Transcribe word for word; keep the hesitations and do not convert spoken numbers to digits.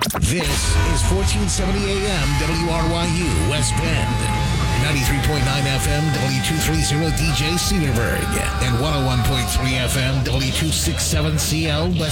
This is fourteen seventy A M W R Y U West Bend, ninety-three point nine F M W two thirty D J Cedarburg, and one oh one point three F M W two sixty-seven C L West